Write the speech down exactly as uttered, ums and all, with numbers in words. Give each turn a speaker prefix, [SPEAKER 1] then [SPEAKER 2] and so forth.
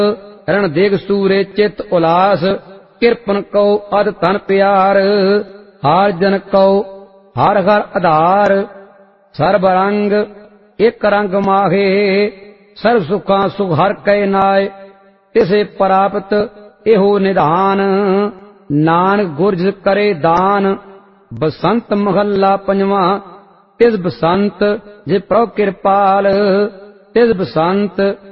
[SPEAKER 1] ਰਣ ਦੇਗ ਸੂਰੇ ਚਿਤ ਉਲਾਸ ਕਿਰਪਨ ਕਉ ਅਦ ਤਨ ਪਿਆਰ ਹਾਰ ਜਨ ਕਉ ਹਰ ਹਰ ਆਧਾਰ ਸਰਬ ਰੰਗ ਇਕ ਰੰਗ ਮਾਹੇ ਸਰਬ ਸੁਖਾਂ ਸੁਖ ਹਰ ਕੈ ਨਾਏ ਤਿਸੇ ਪ੍ਰਾਪਤ ਇਹੋ ਨਿਧਾਨ ਨਾਨਕ ਗੁਰਜ ਕਰੇ ਦਾਨ ਬਸੰਤ ਮਹੱਲਾ ਪੰਜਵਾਂ ਤਿਸ ਬਸੰਤ ਜੇ ਪ੍ਰਭ ਕਿਰਪਾਲ ਤਿਸ ਬਸੰਤ